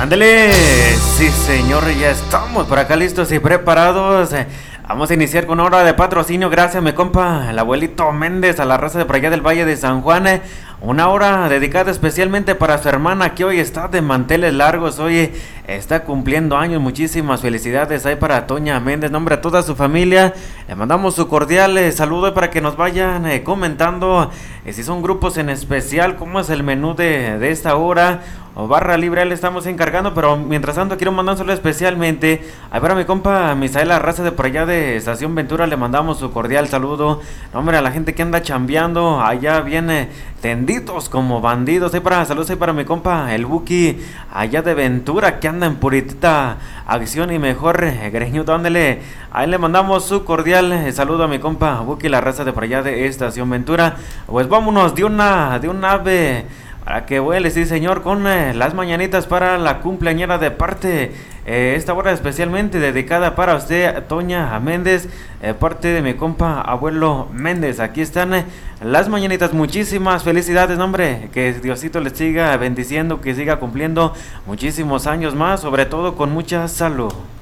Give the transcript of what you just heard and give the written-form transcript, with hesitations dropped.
Ándale, sí señor, ya estamos por acá listos y preparados. Vamos a iniciar con una hora de patrocinio, gracias mi compa, el abuelito Méndez, a la raza de por allá del Valle de San Juan. Una hora dedicada especialmente para su hermana que hoy está de manteles largos, hoy está cumpliendo años. Muchísimas felicidades ahí para Toña Méndez, nombre a toda su familia. Le mandamos su cordial saludo para que nos vayan comentando si son grupos en especial, cómo es el menú de esta hora. O barra libre, le estamos encargando, pero mientras tanto quiero mandar un saludo especialmente a ver a mi compa Misael Arraza de por allá de Estación Ventura, le mandamos su cordial saludo. Hombre, a la gente que anda chambeando, allá viene tendidos como bandidos. Saludos ahí para mi compa el Buki, allá de Ventura, que anda en puritita acción y mejor greñudo, ándele. Ahí le mandamos su cordial saludo a mi compa Buki, la raza de por allá de Estación Ventura. Pues vámonos de un ave para que vuele, sí señor, con las mañanitas para la cumpleañera de parte, esta hora especialmente dedicada para usted, Toña Méndez, parte de mi compa abuelo Méndez. Aquí están las mañanitas, muchísimas felicidades, hombre, que Diosito les siga bendiciendo, que siga cumpliendo muchísimos años más, sobre todo con mucha salud.